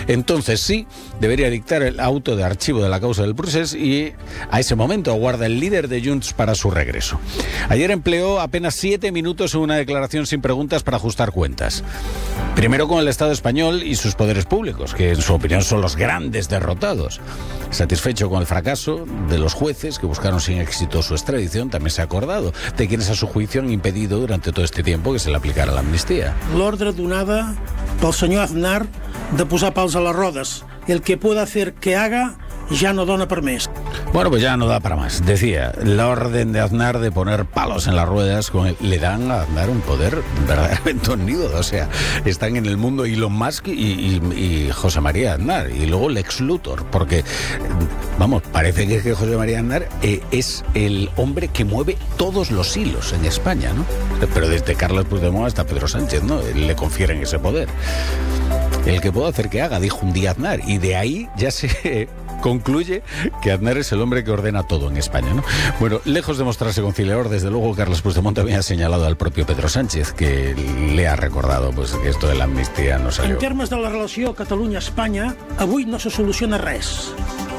Entonces sí, debería dictar el auto de archivo de la causa del procés y a ese momento aguarda el líder de Junts para su regreso. Ayer empleó apenas 7 minutos en una declaración sin preguntas para ajustar cuentas. Primero con el Estado español y sus poderes públicos, que en su opinión son los grandes derrotados. Satisfecho con el fracaso de los jueces que buscaron sin éxito su extradición, también se ha acordado de quienes a su juicio han impedido durante todo este tiempo que se le aplicara la amnistía. L'ordre donada pel senyor Aznar de posar pals a les rodes. El que pueda hacer que haga ya no dona per més. Bueno, pues ya no da para más. Decía, la orden de Aznar de poner palos en las ruedas le dan a Aznar un poder verdaderamente omnímodo. O sea, están en el mundo Elon Musk y José María Aznar. Y luego Lex Luthor, porque, vamos, parece que José María Aznar es el hombre que mueve todos los hilos en España, ¿no? Pero desde Carles Puigdemont hasta Pedro Sánchez, ¿no? Le confieren ese poder. El que puedo hacer que haga, dijo un día Aznar. Y de ahí ya se concluye que Aznar es el hombre que ordena todo en España, ¿no? Bueno, lejos de mostrarse conciliador, desde luego Carles Puigdemont también ha señalado al propio Pedro Sánchez, que le ha recordado pues que esto de la amnistía no salió. En termes de la relació Catalunya-Espanya, avui no se soluciona res.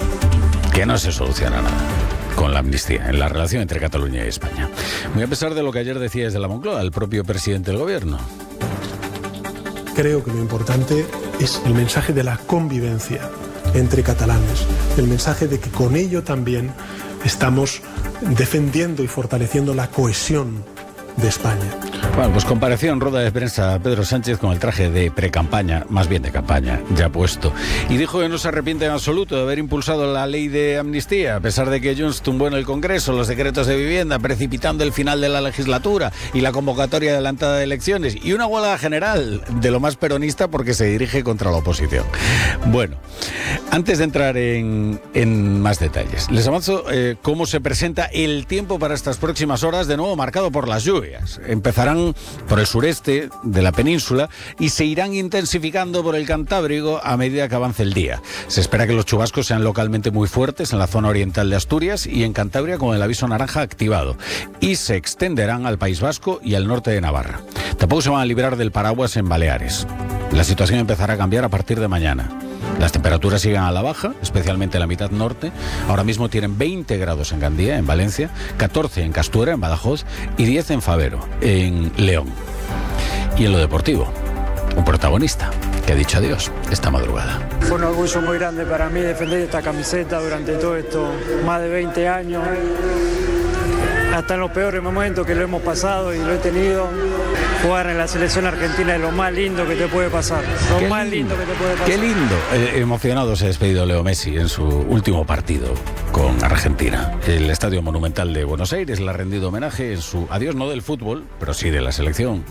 Que no se soluciona nada con la amnistía en la relación entre Cataluña y España. Muy a pesar de lo que ayer decía desde la Moncloa el propio presidente del gobierno. Creo que lo importante es el mensaje de la convivencia entre catalanes, el mensaje de que con ello también estamos defendiendo y fortaleciendo la cohesión de España. Bueno, pues compareció en rueda de prensa Pedro Sánchez con el traje de pre-campaña, más bien de campaña, ya puesto. Y dijo que no se arrepiente en absoluto de haber impulsado la ley de amnistía, a pesar de que Junts tumbó en el Congreso los decretos de vivienda, precipitando el final de la legislatura y la convocatoria adelantada de elecciones, y una huelga general de lo más peronista porque se dirige contra la oposición. Bueno, antes de entrar en más detalles, les avanzo cómo se presenta el tiempo para estas próximas horas, de nuevo marcado por las lluvias. Empezarán por el sureste de la península y se irán intensificando por el Cantábrico a medida que avance el día. Se espera que los chubascos sean localmente muy fuertes en la zona oriental de Asturias y en Cantabria con el aviso naranja activado, y se extenderán al País Vasco y al norte de Navarra. Tampoco se van a librar del paraguas en Baleares. La situación empezará a cambiar a partir de mañana. Las temperaturas siguen a la baja, especialmente en la mitad norte. Ahora mismo tienen 20 grados en Gandía, en Valencia, 14 en Castuera, en Badajoz, y 10 en Favero, en León. Y en lo deportivo, un protagonista que ha dicho adiós esta madrugada. Fue un orgullo muy grande para mí defender esta camiseta durante todo esto, más de 20 años. Hasta en los peores momentos que lo hemos pasado y lo he tenido, jugar en la selección argentina es lo más lindo que te puede pasar. Lo más lindo que te puede pasar. Qué lindo. Emocionado se ha despedido Leo Messi en su último partido con Argentina. El Estadio Monumental de Buenos Aires le ha rendido homenaje en su adiós, no del fútbol, pero sí de la selección.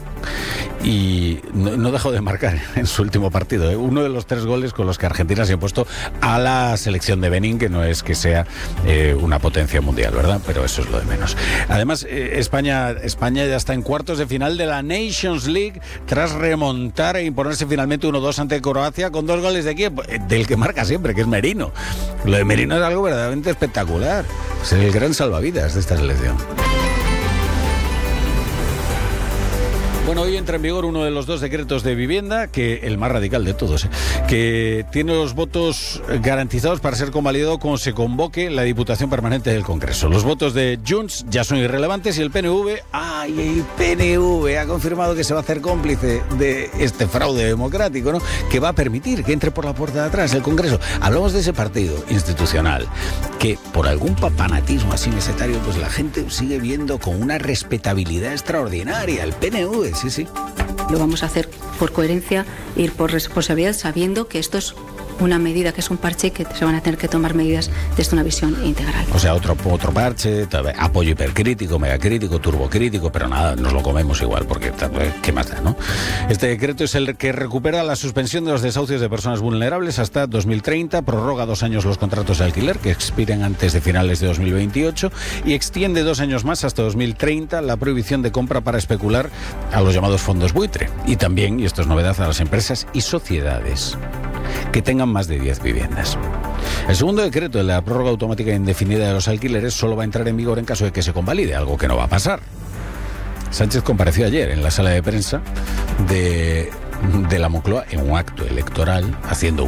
Y no dejó de marcar en su último partido, uno de los 3 goles con los que Argentina se ha impuesto a la selección de Benín, que no es que sea una potencia mundial, ¿verdad? Pero eso es lo de menos. Además, España ya está en cuartos de final de la Nations League tras remontar e imponerse finalmente 1-2 ante Croacia con 2 goles de quién, del que marca siempre, que es Merino. Lo de Merino es algo verdaderamente espectacular. Es el gran salvavidas de esta selección. Bueno, hoy entra en vigor uno de los 2 decretos de vivienda, que el más radical de todos, que tiene los votos garantizados para ser convalidado cuando se convoque la Diputación Permanente del Congreso. Los votos de Junts ya son irrelevantes y el PNV, el PNV ha confirmado que se va a hacer cómplice de este fraude democrático, ¿no? Que va a permitir que entre por la puerta de atrás el Congreso. Hablamos de ese partido institucional que por algún papanatismo así mesetario, pues la gente sigue viendo con una respetabilidad extraordinaria el PNV. Sí. Lo vamos a hacer por coherencia, ir por responsabilidad, sabiendo que esto es una medida, que es un parche, que se van a tener que tomar medidas desde una visión integral. O sea, otro parche, apoyo hipercrítico, megacrítico, turbocrítico, pero nada, nos lo comemos igual, porque ¿qué más da, no? Este decreto es el que recupera la suspensión de los desahucios de personas vulnerables hasta 2030, prorroga 2 años los contratos de alquiler, que expiren antes de finales de 2028, y extiende 2 años más, hasta 2030, la prohibición de compra para especular a los llamados fondos buitre. Y también, y esto es novedad, a las empresas y sociedades que tengan más de 10 viviendas. El segundo decreto de la prórroga automática indefinida de los alquileres solo va a entrar en vigor en caso de que se convalide, algo que no va a pasar. Sánchez compareció ayer en la sala de prensa de la Moncloa en un acto electoral, haciendo